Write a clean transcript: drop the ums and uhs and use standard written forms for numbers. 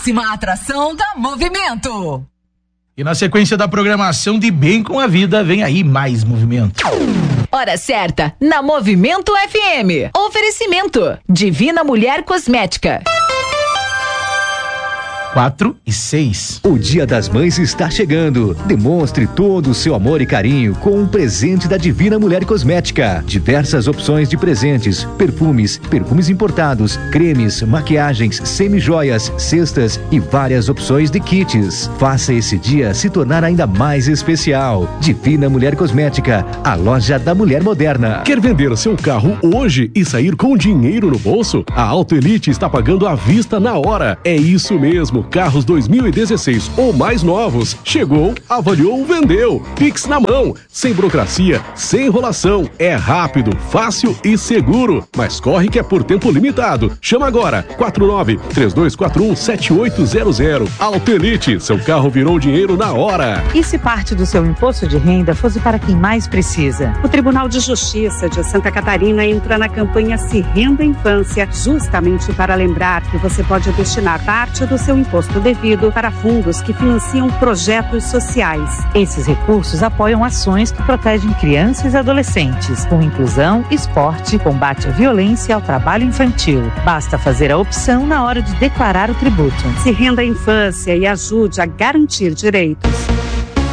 próxima atração da Movimento. E na sequência da programação de Bem com a Vida, vem aí mais movimento. Hora certa, na Movimento FM. Oferecimento, Divina Mulher Cosmética. 4:06. O Dia das Mães está chegando. Demonstre todo o seu amor e carinho com um presente da Divina Mulher Cosmética. Diversas opções de presentes, perfumes importados, cremes, maquiagens, semi-joias, cestas e várias opções de kits. Faça esse dia se tornar ainda mais especial. Divina Mulher Cosmética, a loja da mulher moderna. Quer vender seu carro hoje e sair com dinheiro no bolso? A Auto Elite está pagando à vista na hora. É isso mesmo. Carros 2016 ou mais novos. Chegou, avaliou, vendeu. Pix na mão. Sem burocracia, sem enrolação. É rápido, fácil e seguro. Mas corre que é por tempo limitado. Chama agora. 49-3241-7800. Auto Elite. Seu carro virou dinheiro na hora. E se parte do seu imposto de renda fosse para quem mais precisa? O Tribunal de Justiça de Santa Catarina entra na campanha Se Renda Infância, justamente para lembrar que você pode destinar parte do seu imposto devido para fundos que financiam projetos sociais. Esses recursos apoiam ações que protegem crianças e adolescentes, com inclusão, esporte, combate à violência e ao trabalho infantil. Basta fazer a opção na hora de declarar o tributo. Se renda à infância e ajude a garantir direitos.